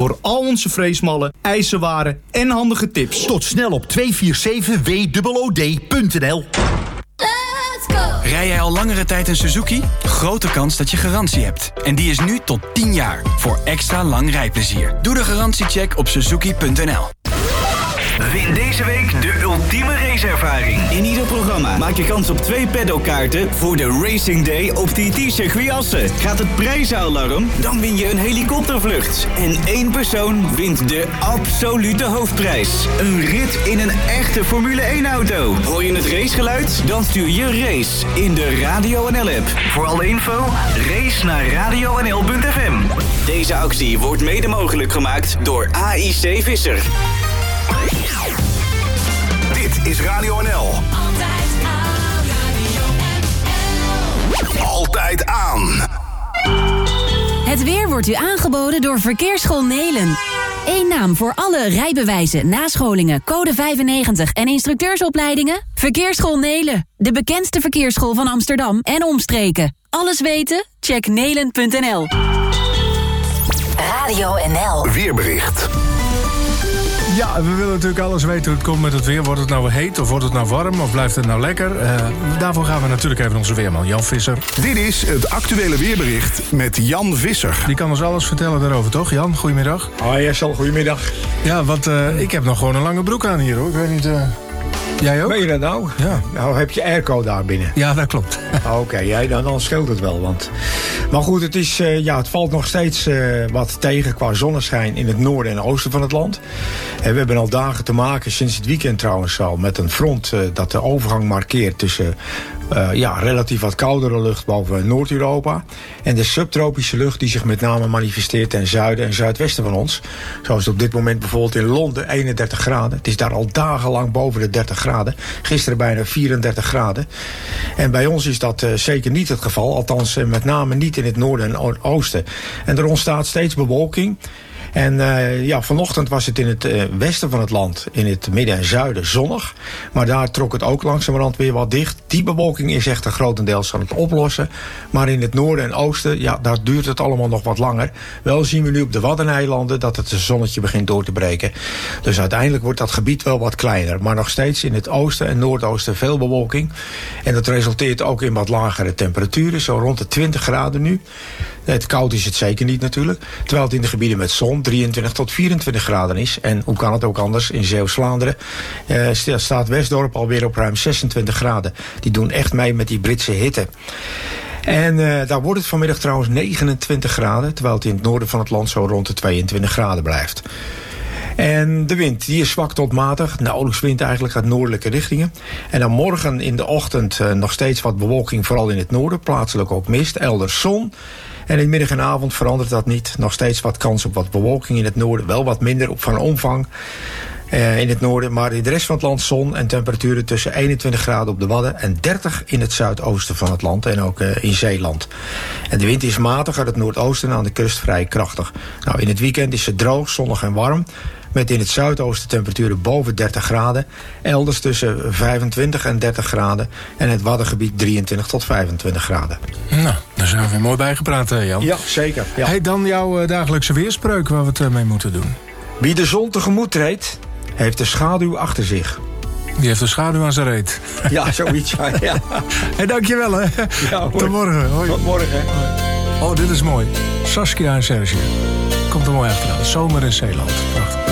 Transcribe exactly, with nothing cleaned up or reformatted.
voor al onze freesmallen, ijzerwaren en handige tips. Tot snel op twee vier zeven w o o d punt n l. Rij jij al langere tijd een Suzuki? Grote kans dat je garantie hebt. En die is nu tot tien jaar. Voor extra lang rijplezier. Doe de garantiecheck op suzuki punt n l. Win deze week de ultieme raceervaring. In ieder programma maak je kans op twee paddockkaarten voor de Racing Day op T T-circuit Assen. Gaat het prijzenalarm? Dan win je een helikoptervlucht. En één persoon wint de absolute hoofdprijs. Een rit in een echte Formule één-auto. Hoor je het racegeluid? Dan stuur je race in de Radio N L-app. Voor alle info, race naar radio n l punt f m. Deze actie wordt mede mogelijk gemaakt door A I C Visser. Dit is Radio N L. Altijd aan, Radio N L. Altijd aan. Het weer wordt u aangeboden door Verkeersschool Nelen. Eén naam voor alle rijbewijzen, nascholingen, code vijfennegentig en instructeursopleidingen? Verkeersschool Nelen, de bekendste verkeersschool van Amsterdam en omstreken. Alles weten? Check nelen punt n l. Radio N L. Weerbericht. Ja, we willen natuurlijk alles weten hoe het komt met het weer. Wordt het nou heet of wordt het nou warm of blijft het nou lekker? Uh, daarvoor gaan we natuurlijk even onze weerman Jan Visser. Dit is het actuele weerbericht met Jan Visser. Die kan ons alles vertellen daarover, toch? Jan, goedemiddag. Ah, ja, Sal, goedemiddag. Ja, want uh, ik heb nog gewoon een lange broek aan hier, hoor. Ik weet niet... Uh... Jij ook? Ben je dat nou? Ja. Nou, heb je airco daar binnen? Ja, dat klopt. Oké, okay, ja, dan, dan scheelt het wel. Want... Maar goed, het, is, uh, ja, het valt nog steeds uh, wat tegen qua zonneschijn in het noorden en oosten van het land. En we hebben al dagen te maken, sinds het weekend trouwens al, met een front uh, dat de overgang markeert tussen uh, ja, relatief wat koudere lucht boven Noord-Europa en de subtropische lucht die zich met name manifesteert ten zuiden en zuidwesten van ons. Zoals op dit moment bijvoorbeeld in Londen eenendertig graden. Het is daar al dagenlang boven de dertig graden. Gisteren bijna vierendertig graden. En bij ons is dat uh, zeker niet het geval. Althans uh, met name niet in het noorden en oosten. En er ontstaat steeds bewolking. En uh, ja, vanochtend was het in het uh, westen van het land, in het midden en zuiden, zonnig. Maar daar trok het ook langzamerhand weer wat dicht. Die bewolking is echt grotendeels aan het oplossen. Maar in het noorden en oosten, ja, daar duurt het allemaal nog wat langer. Wel zien we nu op de Waddeneilanden dat het zonnetje begint door te breken. Dus uiteindelijk wordt dat gebied wel wat kleiner. Maar nog steeds in het oosten en noordoosten veel bewolking. En dat resulteert ook in wat lagere temperaturen, zo rond de twintig graden nu. Het koud is het zeker niet natuurlijk. Terwijl het in de gebieden met zon drieëntwintig tot vierentwintig graden is. En hoe kan het ook anders? In Zeeuws-Vlaanderen uh, staat Westdorp alweer op ruim zesentwintig graden. Die doen echt mee met die Britse hitte. En uh, daar wordt het vanmiddag trouwens negenentwintig graden. Terwijl het in het noorden van het land zo rond de tweeëntwintig graden blijft. En de wind, die is zwak tot matig. Nauwelijks wind eigenlijk uit noordelijke richtingen. En dan morgen in de ochtend uh, nog steeds wat bewolking, vooral in het noorden. Plaatselijk ook mist, elders zon. En in de middag en avond verandert dat niet. Nog steeds wat kans op wat bewolking in het noorden. Wel wat minder op van omvang uh, in het noorden. Maar in de rest van het land zon en temperaturen tussen eenentwintig graden op de Wadden en dertig in het zuidoosten van het land. En ook uh, in Zeeland. En de wind is matig uit het noordoosten aan de kust vrij krachtig. Nou, in het weekend is het droog, zonnig en warm. Met in het zuidoosten temperaturen boven dertig graden. Elders tussen vijfentwintig en dertig graden. En het Waddengebied drieëntwintig tot vijfentwintig graden. Nou, daar zijn we weer mooi bijgepraat, Jan. Ja, zeker. Ja. Hey, dan jouw uh, dagelijkse weerspreuk waar we het uh, mee moeten doen. Wie de zon tegemoet treedt, heeft de schaduw achter zich. Die heeft de schaduw aan zijn reet. Ja, zoiets. Ja. Ja. Hey, dankjewel, hè. Ja, tot morgen. Hoi. Tot morgen. Oh, dit is mooi. Saskia en Serge. Komt er mooi achteraan. Zomer in Zeeland. Prachtig.